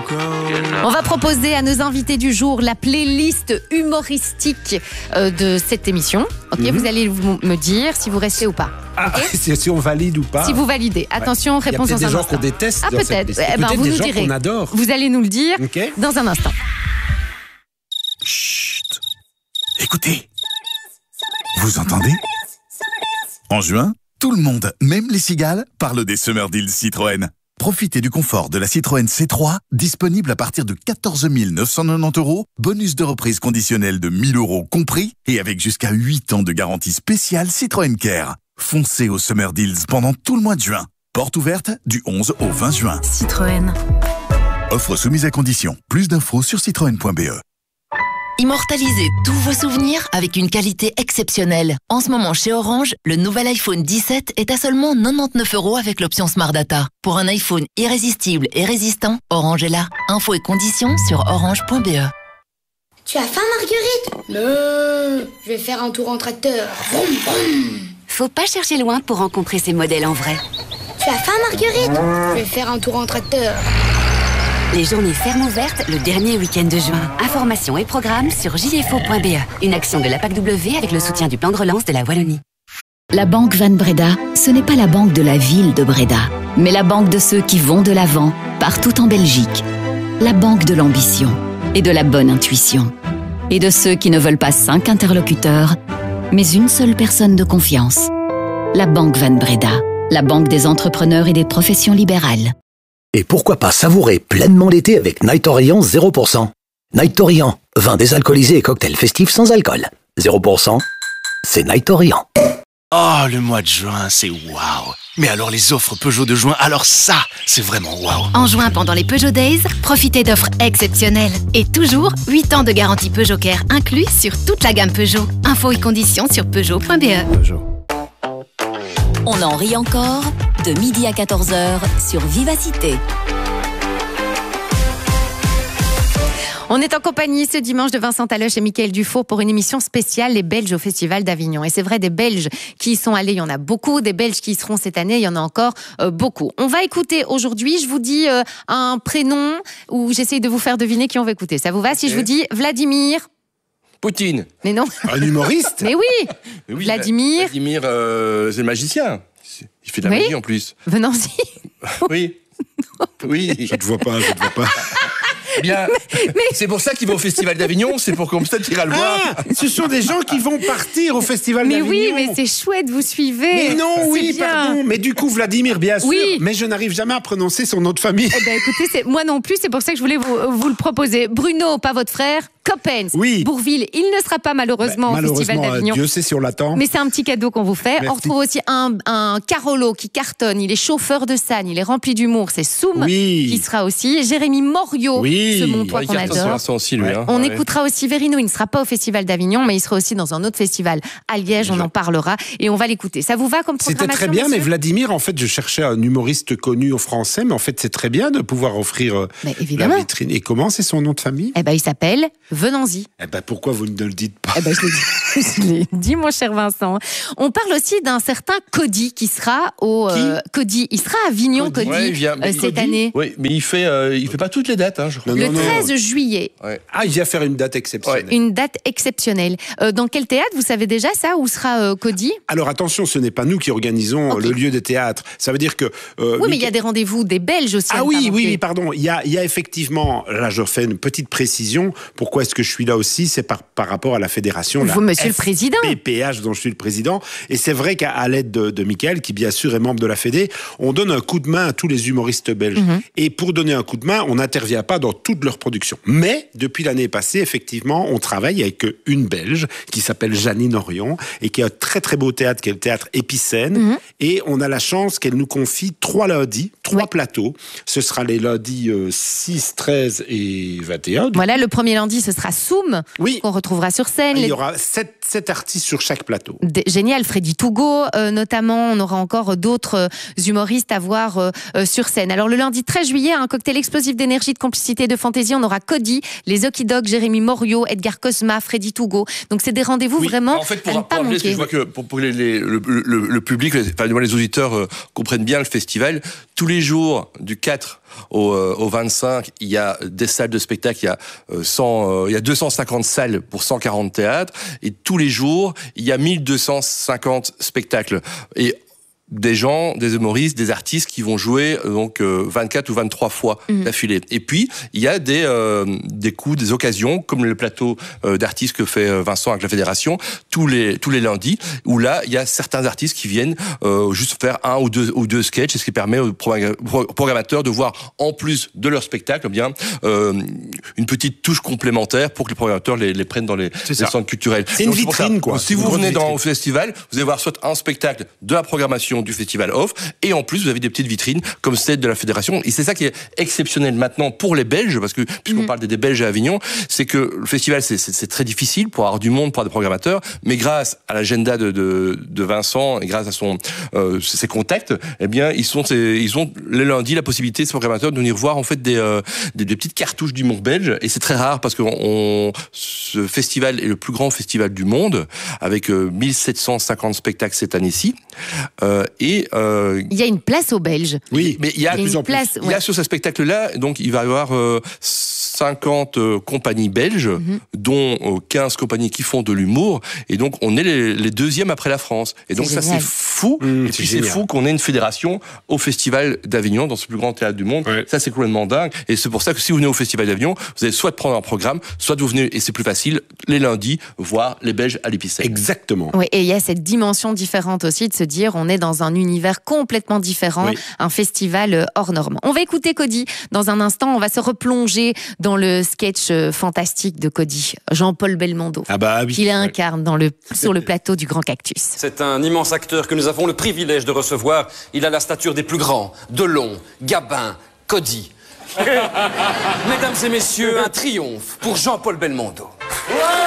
On va proposer à nos invités du jour la playlist humoristique de cette émission. Ok, vous allez me dire si vous restez ou pas. Okay. Si on valide ou pas. Si vous validez. Attention, réponse dans un instant. Il y a des gens qu'on déteste. Peut-être. Vous des nous gens direz. qu'on adore. Vous allez nous le dire dans un instant. Chut. Écoutez. Vous entendez? En juin, tout le monde, même les cigales, parle des Summer Deals Citroën. Profitez du confort de la Citroën C3, disponible à partir de 14 990 €, bonus de reprise conditionnel de 1 000 € compris, et avec jusqu'à 8 ans de garantie spéciale Citroën Care. Foncez au Summer Deals pendant tout le mois de juin. Porte ouverte du 11 au 20 juin. Citroën. Offre soumise à condition. Plus d'infos sur citroën.be. Immortalisez tous vos souvenirs avec une qualité exceptionnelle. En ce moment, chez Orange, le nouvel iPhone 17 est à seulement 99 € avec l'option Smart Data. Pour un iPhone irrésistible et résistant, Orange est là. Infos et conditions sur orange.be. Tu as faim, Marguerite? Non, je vais faire un tour en tracteur. Vroom, vroom. Faut pas chercher loin pour rencontrer ces modèles en vrai. Tu as faim, Marguerite? Je vais faire un tour en tracteur. Les journées fermes ouvertes le dernier week-end de juin. Informations et programmes sur jfo.be. Une action de la PACW avec le soutien du plan de relance de la Wallonie. La Banque Van Breda, ce n'est pas la banque de la ville de Breda, mais la banque de ceux qui vont de l'avant, partout en Belgique. La banque de l'ambition et de la bonne intuition. Et de ceux qui ne veulent pas 5 interlocuteurs, mais une seule personne de confiance. La Banque Van Breda, la banque des entrepreneurs et des professions libérales. Et pourquoi pas savourer pleinement l'été avec Night Orient 0%. Night Orient, vin désalcoolisé et cocktail festif sans alcool. 0%, c'est Night Orient. Oh, le mois de juin, c'est waouh. Mais alors les offres Peugeot de juin, alors ça, c'est vraiment waouh. En juin, pendant les Peugeot Days, profitez d'offres exceptionnelles. Et toujours, 8 ans de garantie Peugeot Care inclus sur toute la gamme Peugeot. Infos et conditions sur peugeot.be. On en rit encore, de midi à 14h sur Vivacité. On est en compagnie ce dimanche de Vincent Taloche et Mickaël Dufour pour une émission spéciale, les Belges au Festival d'Avignon. Et c'est vrai, des Belges qui y sont allés, il y en a beaucoup. Des Belges qui y seront cette année, il y en a encore beaucoup. On va écouter aujourd'hui, je vous dis un prénom où j'essaye de vous faire deviner qui on va écouter. Ça vous va si je vous dis Vladimir Poutine. Mais non. Un humoriste. Mais oui. Vladimir. Vladimir, c'est le magicien. Il fait de la magie en plus. Venancy. Oui. Oui. Je ne te vois pas. Bien. Mais... C'est pour ça qu'il va au Festival d'Avignon, c'est pour comme ça qu'il ira le voir. Ce sont des gens qui vont partir au Festival d'Avignon. Mais oui, mais c'est chouette, vous suivez. Mais non, oui, bien. pardon. Mais du coup, Vladimir, bien sûr. Oui. Mais je n'arrive jamais à prononcer son nom de famille. Eh bien, écoutez, moi non plus, c'est pour ça que je voulais vous le proposer. Bruno, pas votre frère. Coppens, oui. Bourville, il ne sera pas malheureusement au Festival d'Avignon. Dieu sait si on l'attend. Mais c'est un petit cadeau qu'on vous fait. Merci. On retrouve aussi un Carolo qui cartonne. Il est chauffeur de Sannes, il est rempli d'humour. C'est Soum qui sera aussi. Jérémy Morio, ce Montois qu'on adore. Aussi, lui, hein. On écoutera aussi Verino. Il ne sera pas au Festival d'Avignon, mais il sera aussi dans un autre festival à Liège. On en parlera et on va l'écouter. Ça vous va comme programmation? C'était très bien, monsieur? mais Vladimir, en fait, je cherchais un humoriste connu au français, mais en fait, c'est très bien de pouvoir offrir la vitrine. Et comment c'est son nom de famille? Eh ben, il s'appelle Venanzy. Pourquoi vous ne le dites pas? Je l'ai dit, mon cher Vincent. On parle aussi d'un certain Cody qui sera au Cody. Il sera à Avignon, Cody, cette année. Oui, mais il fait pas toutes les dates, je crois. Le 13 juillet. Ouais. Ah, il vient faire une date exceptionnelle. Ouais. Une date exceptionnelle. Dans quel théâtre, vous savez déjà ça? Où sera Cody? Alors attention, ce n'est pas nous qui organisons le lieu des théâtres. Ça veut dire que... oui, mais il y a des rendez-vous des Belges aussi. Ah oui, pardon. Il y a effectivement, là je fais une petite précision. Pourquoi est-ce que je suis là aussi? C'est par rapport à la fédération. Vous, monsieur le président. PPH, dont je suis le président. Et c'est vrai qu'à l'aide de Mickaël, qui bien sûr est membre de la Fédé, on donne un coup de main à tous les humoristes belges. Et pour donner un coup de main, on n'intervient pas dans toute leur production. Mais depuis l'année passée, effectivement, on travaille avec une Belge qui s'appelle Janine Orion et qui a un très très beau théâtre, qui est le théâtre Épicène. Et on a la chance qu'elle nous confie 3 lundis, 3 plateaux. Ce sera les lundis 6, 13 et 21. Voilà, le premier lundi, ce sera Soum, qu'on retrouvera sur scène. Il y aura 7 artistes sur chaque plateau. Génial, Freddy Tougo notamment. On aura encore d'autres humoristes à voir sur scène. Alors le lundi 13 juillet, un cocktail explosif d'énergie, de complicité, de fantaisie, on aura Cody, les Okidog, Jérémy Morio, Edgar Cosma, Freddy Tougo. Donc c'est des rendez-vous vraiment en fait, à ne pas manquer. Je vois que pour que le public, les auditeurs comprennent bien le festival, tous les jours du 4 au 25, il y a des salles de spectacle, il y a 250 salles pour 140 théâtres, et tous les jours, il y a 1250 spectacles. Et des gens, des humoristes, des artistes qui vont jouer 24 ou 23 fois d'affilée. Et puis, il y a des coups, des occasions, comme le plateau d'artistes que fait Vincent avec la Fédération, tous les lundis, où là, il y a certains artistes qui viennent juste faire un ou deux sketchs, et ce qui permet aux programmateurs de voir, en plus de leur spectacle, une petite touche complémentaire pour que les programmateurs les prennent dans les centres culturels. C'est une vitrine, quoi. Si vous venez au festival, vous allez voir soit un spectacle de la programmation du festival off, et en plus vous avez des petites vitrines comme celle de la Fédération, et c'est ça qui est exceptionnel maintenant pour les Belges, parce que puisqu'on parle des Belges à Avignon, c'est que le festival c'est très difficile pour avoir du monde, pour avoir des programmateurs, mais grâce à l'agenda de Vincent et grâce à ses contacts, eh bien ils ont les lundis la possibilité, ces programmateurs, de venir voir en fait des petites cartouches d'humour belge, et c'est très rare parce que ce festival est le plus grand festival du monde avec 1750 spectacles cette année-ci. Il y a une place aux Belges. Oui, mais il y a une place. Il y a sur ce spectacle-là, donc il va y avoir 50 compagnies belges, dont 15 compagnies qui font de l'humour, et donc on est les deuxièmes après la France. Et donc ça c'est fou. Et puis c'est fou qu'on ait une fédération au Festival d'Avignon, dans ce plus grand théâtre du monde. Ouais. Ça c'est complètement dingue. Et c'est pour ça que si vous venez au Festival d'Avignon, vous allez soit prendre un programme, soit vous venez, et c'est plus facile, les lundis, voir les Belges à l'Épicène. Exactement. Oui, et il y a cette dimension différente aussi de se dire on est dans un univers complètement différent, un festival hors norme. On va écouter Cody dans un instant, on va se replonger dans le sketch fantastique de Cody, Jean-Paul Belmondo, qu'il incarne sur le plateau du Grand Cactus. C'est un immense acteur que nous avons le privilège de recevoir. Il a la stature des plus grands, Delon, Gabin, Cody. Mesdames et messieurs, un triomphe pour Jean-Paul Belmondo.